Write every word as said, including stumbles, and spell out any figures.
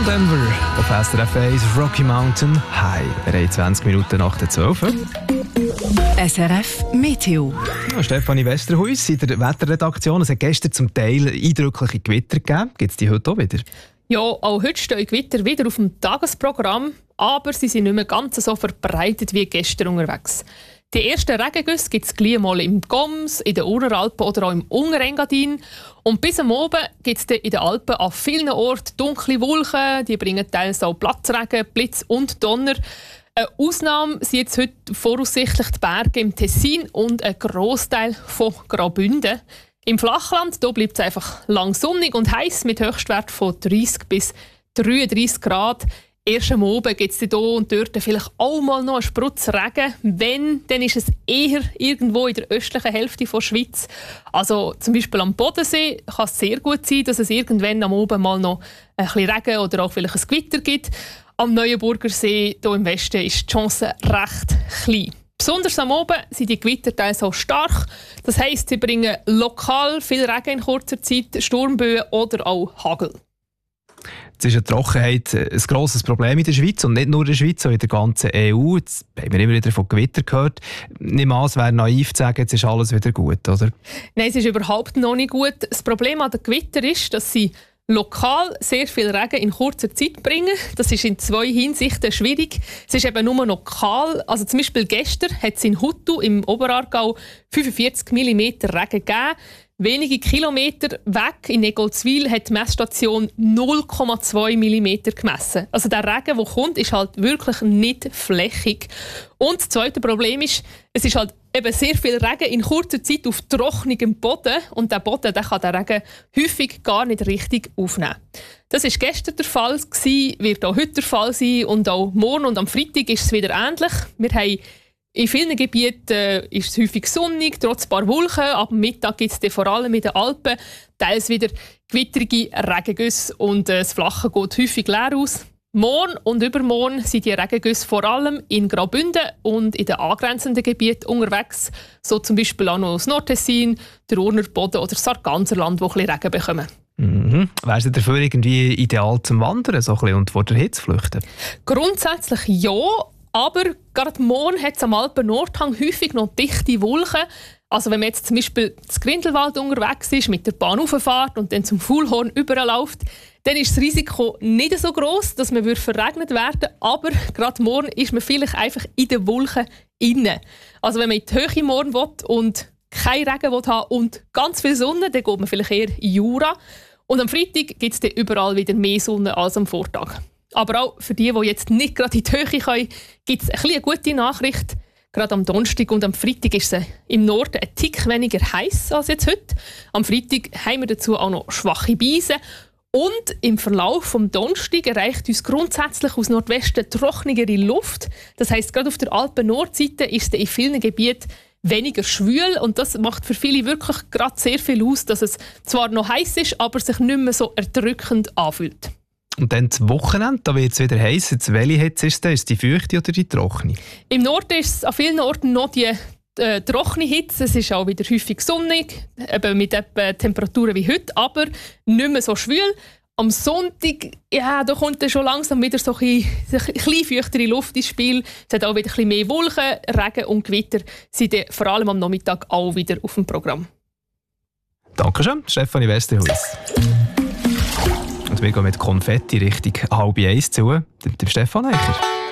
Denver auf S R F eins Rocky Mountain High. Wir haben zwanzig Minuten nach der zwölf. S R F Meteo. Ja, Stefanie Westerhuis in der Wetterredaktion. Es hat gestern zum Teil eindrückliche Gewitter gegeben. Gibt es die heute auch wieder? Ja, auch heute stehen Gewitter wieder auf dem Tagesprogramm, aber sie sind nicht mehr ganz so verbreitet wie gestern unterwegs. Die ersten Regengüsse gibt es gleich mal im Goms, in den Uralpen oder auch im Unterengadin. Und bis am Abend gibt es in den Alpen an vielen Orten dunkle Wolken. Die bringen teils auch Platzregen, Blitz und Donner. Eine Ausnahme sind jetzt heute voraussichtlich die Berge im Tessin und ein Grossteil von Graubünden. Im Flachland da bleibt es einfach lang sonnig und heiß mit Höchstwert von dreißig bis dreiunddreißig Grad. Erst am Abend gibt es hier und dort vielleicht auch mal noch einen Sprutz Regen. Wenn, dann ist es eher irgendwo in der östlichen Hälfte der Schweiz. Also zum Beispiel am Bodensee kann es sehr gut sein, dass es irgendwann am Abend mal noch ein bisschen Regen oder auch vielleicht ein Gewitter gibt. Am Neuenburger See hier im Westen ist die Chance recht klein. Besonders am Abend sind die Gewitter teils auch stark. Das heisst, sie bringen lokal viel Regen in kurzer Zeit, Sturmböen oder auch Hagel. Es ist eine Trockenheit ein grosses Problem in der Schweiz und nicht nur in der Schweiz, sondern in der ganzen E U. Jetzt haben wir immer wieder von Gewitter gehört. Nicht mal, es wäre naiv zu sagen, jetzt ist alles wieder gut, oder? Nein, es ist überhaupt noch nicht gut. Das Problem an den Gewittern ist, dass sie lokal sehr viel Regen in kurzer Zeit bringen. Das ist in zwei Hinsichten schwierig. Es ist eben nur noch kahl. Also zum Beispiel gestern hat es in Huttu im Oberaargau fünfundvierzig Millimeter Regen gegeben. Wenige Kilometer weg in Negolzwil hat die Messstation null Komma zwei Millimeter gemessen. Also der Regen, der kommt, ist halt wirklich nicht flächig. Und das zweite Problem ist, es ist halt eben sehr viel Regen in kurzer Zeit auf trockenem Boden. Und der Boden der kann den Regen häufig gar nicht richtig aufnehmen. Das war gestern der Fall, wird auch heute der Fall sein. Und auch morgen und am Freitag ist es wieder ähnlich. Wir haben in vielen Gebieten äh, ist es häufig sonnig, trotz ein paar Wolken. Ab Mittag gibt es vor allem in den Alpen teils wieder gewitterige Regengüsse und äh, das Flache geht häufig leer aus. Morgen und übermorgen sind die Regengüsse vor allem in Graubünden und in den angrenzenden Gebieten unterwegs, so zum Beispiel auch noch das Nordtessin, der Urner Boden oder das Sarganserland, wo ein bisschen Regen bekommen. Mhm. Wäre es dafür irgendwie ideal zum Wandern so ein bisschen und vor der Hitze flüchten? Grundsätzlich ja. Aber gerade morgen hat es am Alpen-Nordhang häufig noch dichte Wolken. Also wenn man jetzt zum Beispiel ins Grindelwald unterwegs ist, mit der Bahn rauffährt und dann zum Fuhlhorn überläuft, dann ist das Risiko nicht so gross, dass man verregnet werden würde. Aber gerade morgen ist man vielleicht einfach in den Wolken inne. Also wenn man in die Höhe morgen will und keinen Regen will haben und ganz viel Sonne, dann geht man vielleicht eher in Jura. Und am Freitag gibt es dann überall wieder mehr Sonne als am Vortag. Aber auch für die, die jetzt nicht gerade in die Höhe können, gibt es eine gute Nachricht. Gerade am Donnerstag und am Freitag ist es im Norden ein Tick weniger heiß als jetzt heute. Am Freitag haben wir dazu auch noch schwache Beise. Und im Verlauf des Donnerstags erreicht uns grundsätzlich aus Nordwesten trockenere Luft. Das heisst, gerade auf der Alpen-Nordseite ist es in vielen Gebieten weniger schwül. Und das macht für viele wirklich gerade sehr viel aus, dass es zwar noch heiß ist, aber sich nicht mehr so erdrückend anfühlt. Und dann das Wochenende, da wird es wieder heiß. Jetzt, welche Hitze ist das? Ist die feuchte oder die trockene? Im Norden ist es an vielen Orten noch die äh, trockene Hitze. Es ist auch wieder häufig sonnig, eben mit etwa Temperaturen wie heute, aber nicht mehr so schwül. Am Sonntag, ja, da kommt dann schon langsam wieder so ein bisschen, ein bisschen feuchtere Luft ins Spiel. Es hat auch wieder ein bisschen mehr Wolken, Regen und Gewitter sind dann vor allem am Nachmittag auch wieder auf dem Programm. Dankeschön, Stefanie Westerhuis. Und wir gehen mit Konfetti Richtung halb eins zu, dem Stefan Eicher.